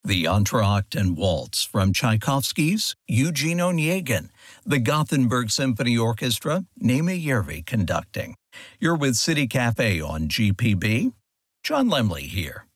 The Entr'acte Waltz from Tchaikovsky's Eugene Onegin. The Gothenburg Symphony Orchestra, Naima Järvi conducting. You're with City Cafe on GPB. John Lemley here.